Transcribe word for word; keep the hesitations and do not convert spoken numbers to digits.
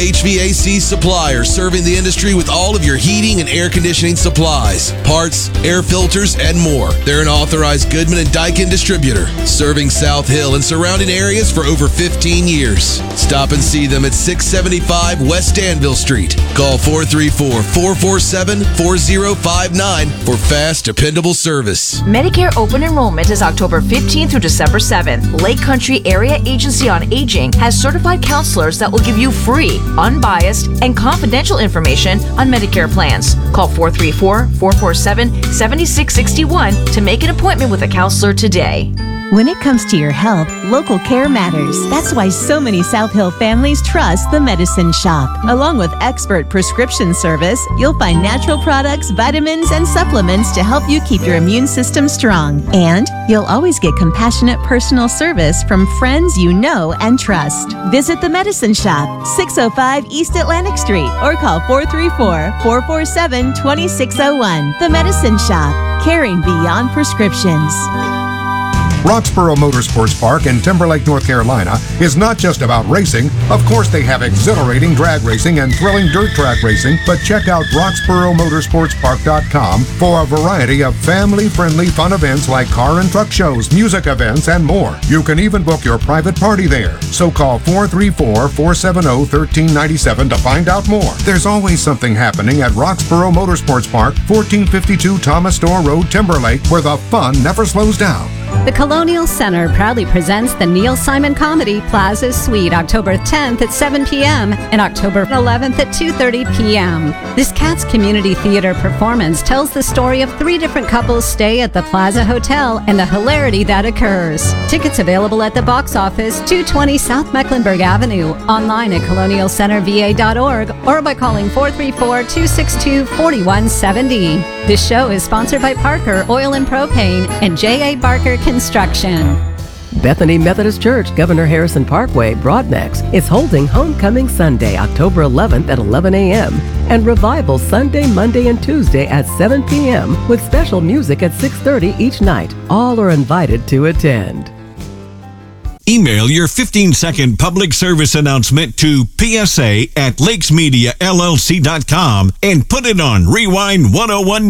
H V A C supplier, serving the industry with all of your heating and air conditioning supplies, parts, air filters, and more. They're an authorized Goodman and Daikin distributor, serving South Hill and surrounding areas for over fifteen years. Stop and see them at six seventy-five West Danville Street. Call four three four, four four seven, four zero five nine for fast, dependable service. Medicare open enrollment is October fifteenth through December seventh. Lake Country Area Agency on Aging has certified counselors that will give you free, unbiased, and confidential information on Medicare plans. Call four three four, four four seven, seven six six one to make an appointment with a counselor today. When it comes to your health, local care matters. That's why so many South Hill families trust the Medicine Shop. Along with expert prescription service, you'll find natural products, vitamins, and supplements to help you keep your immune system strong. And you'll always get compassionate personal service from friends you know and trust. Visit the Medicine Shop, six oh five East Atlantic Street, or call four three four, four four seven, two six oh one. The Medicine Shop, caring beyond prescriptions. Roxborough Motorsports Park in Timberlake, North Carolina is not just about racing. Of course, they have exhilarating drag racing and thrilling dirt track racing, but check out roxborough motorsports park dot com for a variety of family-friendly fun events like car and truck shows, music events, and more. You can even book your private party there. So call four three four, four seven zero, one three nine seven to find out more. There's always something happening at Roxborough Motorsports Park, fourteen fifty-two Thomas Store Road, Timberlake, where the fun never slows down. The Colonial Center proudly presents the Neil Simon Comedy Plaza Suite October tenth at seven p.m. and October eleventh at two thirty p.m. This Cats Community Theater performance tells the story of three different couples' stay at the Plaza Hotel and the hilarity that occurs. Tickets available at the box office, two twenty South Mecklenburg Avenue, online at colonial center v a dot org, or by calling four three four, two six two, four one seven zero. This show is sponsored by Parker Oil and Propane and J A. Barker Construction. Bethany Methodist Church, Governor Harrison Parkway, Broadnex, is holding Homecoming Sunday, October eleventh at eleven a.m. and Revival Sunday, Monday, and Tuesday at seven p.m. with special music at six thirty each night. All are invited to attend. Email your fifteen-second public service announcement to P S A at lakes media l l c dot com and put it on Rewind one oh one